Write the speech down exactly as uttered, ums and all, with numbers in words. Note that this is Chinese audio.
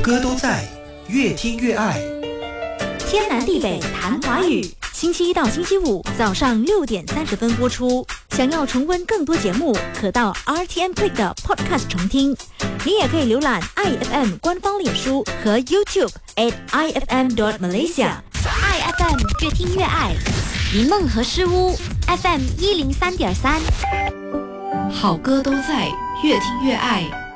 歌都在，越听越爱。 天南地北谈华语，星期一到星期五早上六点三十分播出。想要重温更多节目，可到 R T M Click 的 Podcast 重听。你也可以浏览 I F M 官方脸书和 YouTube at I F M dot Malaysia。I F M 越听越爱，一梦和诗屋 F M 一零三点三， 好歌都在，越听越爱。